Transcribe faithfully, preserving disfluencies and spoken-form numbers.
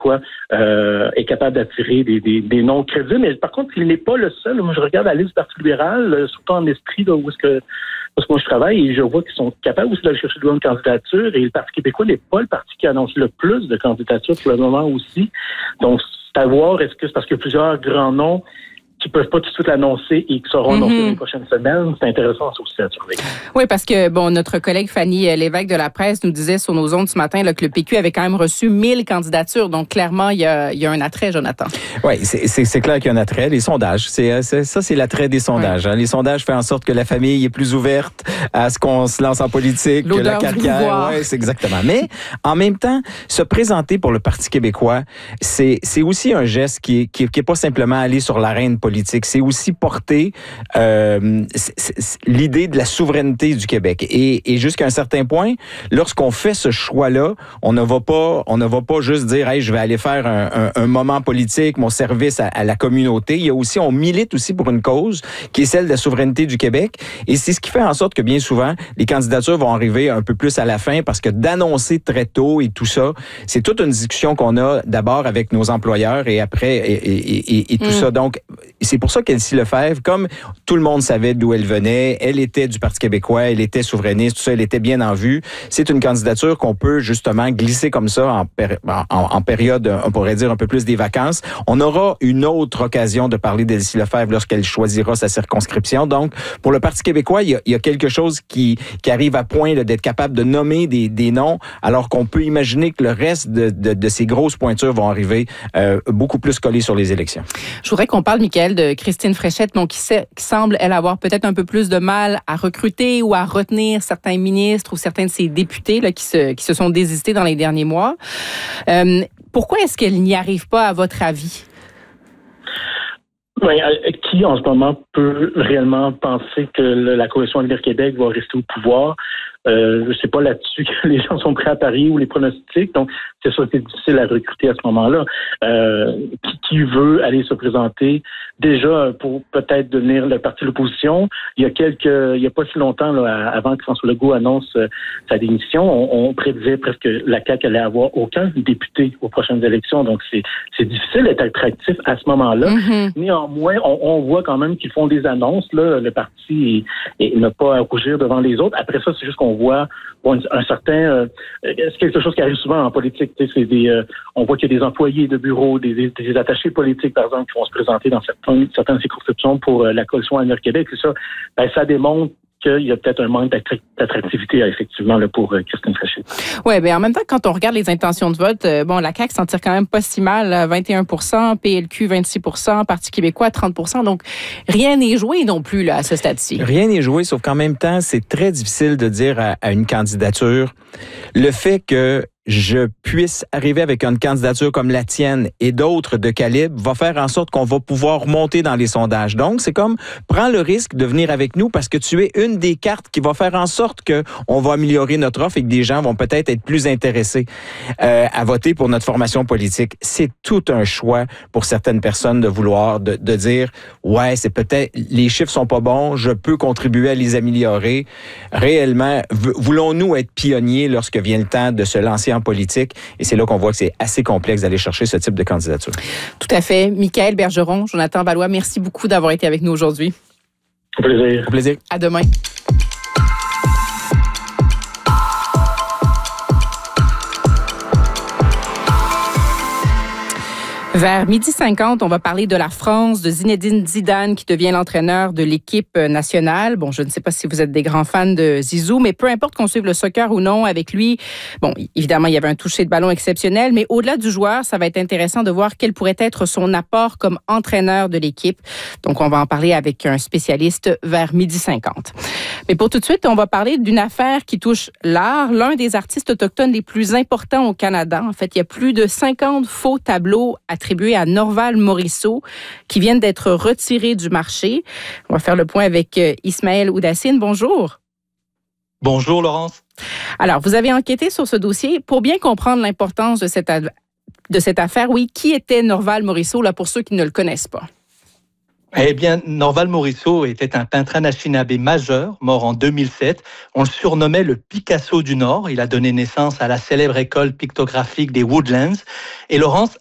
québécois euh, est capable d'attirer des, des, des noms crédibles. Mais par contre, il n'est pas le seul. Moi, je regarde la liste du Parti libéral, euh, surtout en esprit, là, où est-ce que parce que moi, je travaille et je vois qu'ils sont capables aussi d'aller chercher de bonnes candidatures. Et le Parti québécois n'est pas le parti qui annonce le plus de candidatures pour le moment aussi. Donc, c'est à voir, est-ce que c'est parce qu'il y a plusieurs grands noms qui ne peuvent pas tout de suite l'annoncer et qui seront annoncés mm-hmm. dans les prochaines semaines. C'est intéressant, ça aussi, à surveiller. Oui, parce que, bon, notre collègue Fanny Lévesque de la Presse nous disait sur nos ondes ce matin là, que le P Q avait quand même reçu mille candidatures. Donc, clairement, il y a, il y a un attrait, Jonathan. Oui, c'est, c'est, c'est clair qu'il y a un attrait. Les sondages, c'est, c'est, ça, c'est l'attrait des sondages. Ouais. Hein. Les sondages font en sorte que la famille est plus ouverte à ce qu'on se lance en politique, l'odeur que la carrière. Oui, c'est exactement. Mais, en même temps, se présenter pour le Parti québécois, c'est, c'est aussi un geste qui est, qui, qui est pas simplement aller sur l'arène politique. C'est aussi porter euh, c'est, c'est, l'idée de la souveraineté du Québec. Et, et jusqu'à un certain point, lorsqu'on fait ce choix-là, on ne va pas, on ne va pas juste dire, hey, je vais aller faire un, un, un moment politique, mon service à, à la communauté. Il y a aussi, on milite aussi pour une cause qui est celle de la souveraineté du Québec. Et c'est ce qui fait en sorte que bien souvent, les candidatures vont arriver un peu plus à la fin parce que d'annoncer très tôt et tout ça, c'est toute une discussion qu'on a d'abord avec nos employeurs et après et, et, et, et tout mm. ça. Donc, c'est pour ça qu'Elsie Lefebvre, comme tout le monde savait d'où elle venait, elle était du Parti québécois, elle était souverainiste, tout ça, elle était bien en vue. C'est une candidature qu'on peut justement glisser comme ça en, péri- en, en période, on pourrait dire un peu plus des vacances. On aura une autre occasion de parler d'Elsie Lefebvre lorsqu'elle choisira sa circonscription. Donc, pour le Parti québécois, il y a, il y a quelque chose qui, qui arrive à point là, d'être capable de nommer des, des noms, alors qu'on peut imaginer que le reste de, de, de ces grosses pointures vont arriver euh, beaucoup plus collés sur les élections. Je voudrais qu'on parle, Michaël, de Christine Fréchette, donc qui, sait, qui semble, elle, avoir peut-être un peu plus de mal à recruter ou à retenir certains ministres ou certains de ses députés là, qui, se, qui se sont désistés dans les derniers mois. Euh, pourquoi est-ce qu'elle n'y arrive pas, à votre avis? Oui, qui, en ce moment, peut réellement penser que la coalition Avenir Québec va rester au pouvoir? Euh, je sais pas là-dessus que les gens sont prêts à parier ou les pronostics. Donc, c'est ça, c'est difficile à recruter à ce moment-là. Euh, qui, qui veut aller se présenter déjà pour peut-être devenir le parti de l'opposition? Il y a quelques, il y a pas si longtemps, là, avant que François Legault annonce euh, sa démission, on, on prédisait presque que la C A Q allait avoir aucun député aux prochaines élections. Donc, c'est, c'est difficile d'être attractif à ce moment-là. Mm-hmm. Néanmoins, on, on voit quand même qu'ils font des annonces. Là, le parti et n'a pas à rougir devant les autres. Après ça, c'est juste qu'on on voit bon, un certain... Euh, c'est quelque chose qui arrive souvent en politique. C'est des, euh, on voit qu'il y a des employés de bureau, des, des, des attachés politiques, par exemple, qui vont se présenter dans certaines, certaines circonscriptions pour euh, la coalition Avenir Québec. C'est ça, ben, ça démontre qu'il y a peut-être un manque d'attractivité, effectivement, là, pour euh, Christine Fréchette. Oui, bien en même temps, quand on regarde les intentions de vote, euh, bon, la C A Q s'en tire quand même pas si mal, là, vingt et un pour cent, P L Q vingt-six pour cent, Parti québécois trente pour cent. Donc, rien n'est joué non plus là, à ce stade-ci. Rien n'est joué, sauf qu'en même temps, c'est très difficile de dire à, à une candidature le fait que je puisse arriver avec une candidature comme la tienne et d'autres de calibre va faire en sorte qu'on va pouvoir monter dans les sondages. Donc, c'est comme, prends le risque de venir avec nous parce que tu es une des cartes qui va faire en sorte qu'on va améliorer notre offre et que des gens vont peut-être être plus intéressés euh, à voter pour notre formation politique. C'est tout un choix pour certaines personnes de vouloir, de, de dire, ouais, c'est peut-être, les chiffres sont pas bons, je peux contribuer à les améliorer. Réellement, voulons-nous être pionniers lorsque vient le temps de se lancer en politique? Et c'est là qu'on voit que c'est assez complexe d'aller chercher ce type de candidature. Tout à fait. Michaël Bergeron, Jonathan Ballois, merci beaucoup d'avoir été avec nous aujourd'hui. Au plaisir. Au plaisir. À demain. Vers midi cinquante, on va parler de la France, de Zinedine Zidane qui devient l'entraîneur de l'équipe nationale. Bon, je ne sais pas si vous êtes des grands fans de Zizou, mais peu importe qu'on suive le soccer ou non avec lui. Bon, évidemment, il y avait un toucher de ballon exceptionnel, mais au-delà du joueur, ça va être intéressant de voir quel pourrait être son apport comme entraîneur de l'équipe. Donc, on va en parler avec un spécialiste vers midi cinquante. Mais pour tout de suite, on va parler d'une affaire qui touche l'art. L'un des artistes autochtones les plus importants au Canada. En fait, il y a plus de cinquante faux tableaux attribués à Norval Morisseau qui viennent d'être retirés du marché. On va faire le point avec Ismaël Oudassine. Bonjour. Bonjour, Laurence. Alors, vous avez enquêté sur ce dossier pour bien comprendre l'importance de cette, de cette affaire. Oui, qui était Norval Morisseau, là, pour ceux qui ne le connaissent pas? Eh bien, Norval Morisseau était un peintre anishinaabe majeur, mort en deux mille sept. On le surnommait le Picasso du Nord. Il a donné naissance à la célèbre école pictographique des Woodlands. Et Laurence,